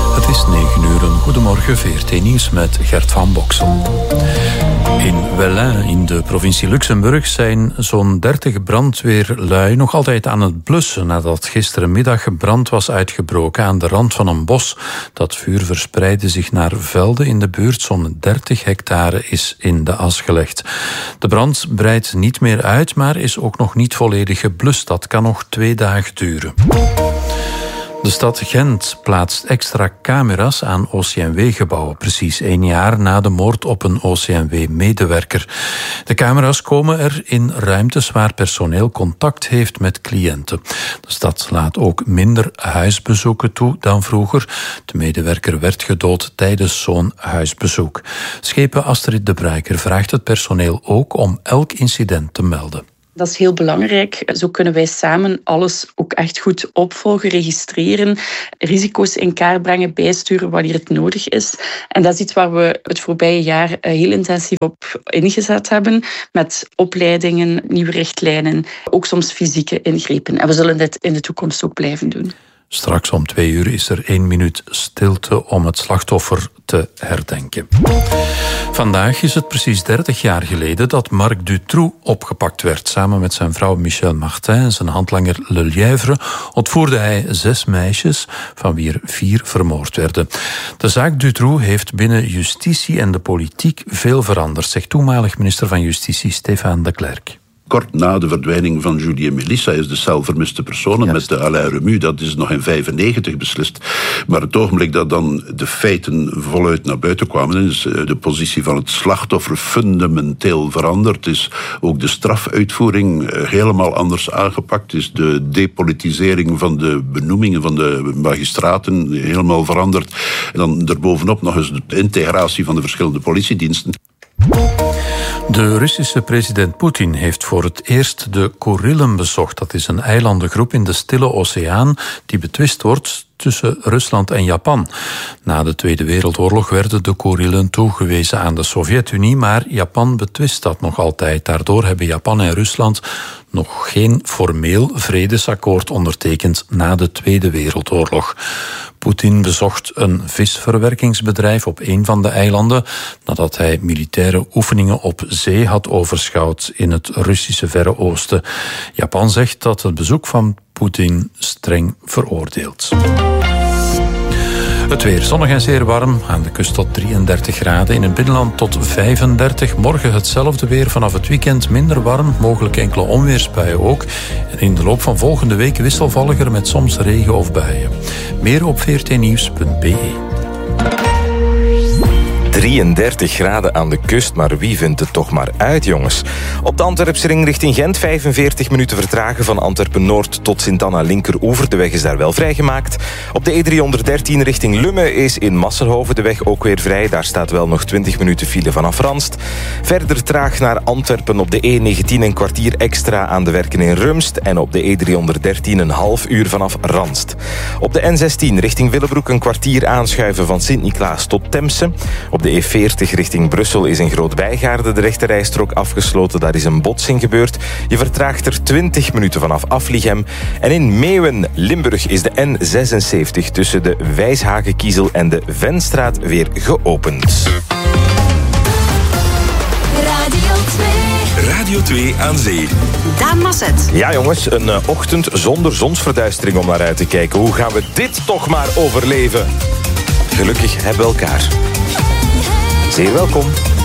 Het is 9:00. Goedemorgen, VRT Nieuws met Gert van Boksel. In Wellin, in de provincie Luxemburg, zijn zo'n 30 brandweerlui nog altijd aan het blussen nadat gisterenmiddag brand was uitgebroken aan de rand van een bos. Dat vuur verspreidde zich naar velden in de buurt. Zo'n 30 hectare is in de as gelegd. De brand breidt niet meer uit, maar is ook nog niet volledig geblust. Dat kan nog 2 dagen duren. De stad Gent plaatst extra camera's aan OCMW-gebouwen, precies 1 jaar na de moord op een OCMW-medewerker. De camera's komen er in ruimtes waar personeel contact heeft met cliënten. De stad laat ook minder huisbezoeken toe dan vroeger. De medewerker werd gedood tijdens zo'n huisbezoek. Schepen Astrid de Bruiker vraagt het personeel ook om elk incident te melden. Dat is heel belangrijk. Zo kunnen wij samen alles ook echt goed opvolgen, registreren, risico's in kaart brengen, bijsturen wanneer het nodig is. En dat is iets waar we het voorbije jaar heel intensief op ingezet hebben, met opleidingen, nieuwe richtlijnen, ook soms fysieke ingrepen. En we zullen dit in de toekomst ook blijven doen. Straks om 2 uur is er 1 minuut stilte om het slachtoffer te herdenken. Vandaag is het precies 30 jaar geleden dat Marc Dutroux opgepakt werd. Samen met zijn vrouw Michel Martin en zijn handlanger Le Lièvre ontvoerde hij 6 meisjes, van wie er 4 vermoord werden. De zaak Dutroux heeft binnen justitie en de politiek veel veranderd, zegt toenmalig minister van Justitie Stéphane de Klerk. Kort na de verdwijning van Julie en Melissa is de cel vermiste personen met de Alain Remu. Dat is nog in 1995 beslist. Maar het ogenblik dat dan de feiten voluit naar buiten kwamen, is de positie van het slachtoffer fundamenteel veranderd. Is ook de strafuitvoering helemaal anders aangepakt. Is de depolitisering van de benoemingen van de magistraten helemaal veranderd. En dan daarbovenop nog eens de integratie van de verschillende politiediensten. De Russische president Poetin heeft voor het eerst de Kurillen bezocht. Dat is een eilandengroep in de Stille Oceaan die betwist wordt tussen Rusland en Japan. Na de Tweede Wereldoorlog werden de Kurillen toegewezen aan de Sovjet-Unie, maar Japan betwist dat nog altijd. Daardoor hebben Japan en Rusland nog geen formeel vredesakkoord ondertekend na de Tweede Wereldoorlog. Poetin bezocht een visverwerkingsbedrijf op een van de eilanden nadat hij militaire oefeningen op zee had overschouwd in het Russische Verre Oosten. Japan zegt dat het bezoek van Poetin streng veroordeelt. Het weer zonnig en zeer warm. Aan de kust tot 33 graden. In het binnenland tot 35. Morgen hetzelfde weer. Vanaf het weekend minder warm. Mogelijk enkele onweersbuien ook. En in de loop van volgende week wisselvalliger met soms regen of buien. Meer op vrtnieuws.be. 33 graden aan de kust, maar wie vindt het toch maar uit, jongens? Op de Antwerpsring richting Gent 45 minuten vertragen van Antwerpen-Noord tot Sint-Anna-Linkeroever. De weg is daar wel vrijgemaakt. Op de E313 richting Lummen is in Masselhoven de weg ook weer vrij. Daar staat wel nog 20 minuten file vanaf Ranst. Verder traag naar Antwerpen op de E19 een kwartier extra aan de werken in Rumst. En op de E313 een half uur vanaf Ranst. Op de N16 richting Willebroek een kwartier aanschuiven van Sint-Niklaas tot Temse. Op de E40 richting Brussel is in Groot-Wijgaarden de rechterrijstrook afgesloten. Daar is een botsing gebeurd. Je vertraagt er 20 minuten vanaf Aflichem. En in Meeuwen, Limburg, is de N76 tussen de Wijshagenkiezel en de Venstraat weer geopend. Radio 2 aan zee. Daan Masset. Ja jongens, een ochtend zonder zonsverduistering om naar uit te kijken. Hoe gaan we dit toch maar overleven? Gelukkig hebben we elkaar. Zeer welkom.